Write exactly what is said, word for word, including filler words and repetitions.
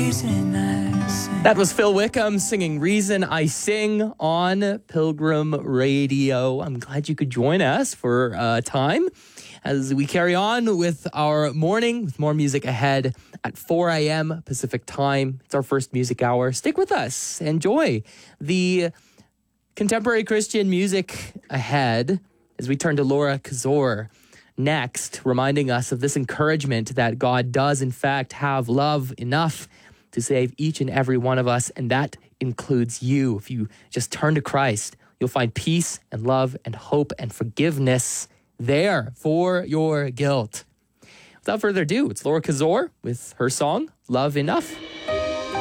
reason I sing. That was Phil Wickham singing Reason I Sing on Pilgrim Radio. I'm glad you could join us for a time as we carry on with our morning with more music ahead at four a.m. Pacific time. It's our first music hour. Stick with us. Enjoy the contemporary Christian music ahead as we turn to Laura Kazor next, reminding us of this encouragement that God does, in fact, have love enough to save each and every one of us, and that includes you. If you just turn to Christ, you'll find peace and love and hope and forgiveness there for your guilt. Without further ado, it's Laura Kazor with her song, Love Enough.